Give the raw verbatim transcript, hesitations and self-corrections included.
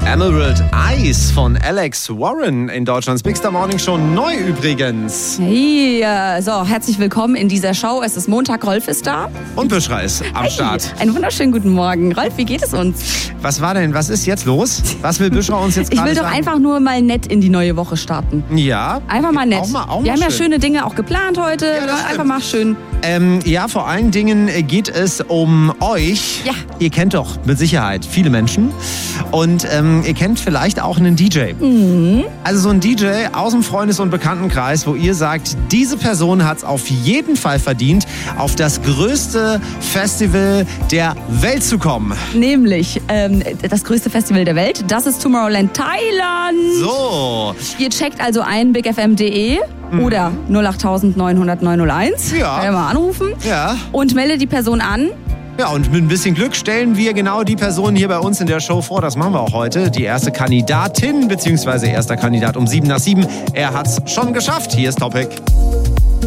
Emerald Eyes von Alex Warren in Deutschlands Big Star Morning Show, neu übrigens. Hey, so, herzlich willkommen in dieser Show. Es ist Montag, Rolf ist da. Und Büschra ist am hey, Start. Einen wunderschönen guten Morgen. Rolf, wie geht es uns? Was war denn, was ist jetzt los? Was will Büschra uns jetzt gerade Ich will doch sagen? einfach nur mal nett in die neue Woche starten. Ja. Einfach mal nett. Auch mal, auch Wir mal haben ja schön. schöne Dinge auch geplant heute. Ja, das einfach stimmt. mal schön. Ähm, ja, vor allen Dingen geht es um euch. Ja. Ihr kennt doch mit Sicherheit viele Menschen. Und ähm, ihr kennt vielleicht auch einen D J. Mhm. Also so ein D J aus dem Freundes- und Bekanntenkreis, wo ihr sagt, diese Person hat es auf jeden Fall verdient, auf das größte Festival der Welt zu kommen. Nämlich ähm, das größte Festival der Welt. Das ist Tomorrowland Thailand. So. Ihr checkt also ein big f m punkt d e Mhm. oder null acht neun null null neun null eins. Ja. Könnt ihr mal anrufen. Ja. Und meldet die Person an. Ja, und mit ein bisschen Glück stellen wir genau die Person hier bei uns in der Show vor. Das machen wir auch heute. Die erste Kandidatin, beziehungsweise erster Kandidat um sieben nach sieben. Er hat's schon geschafft. Hier ist Topic.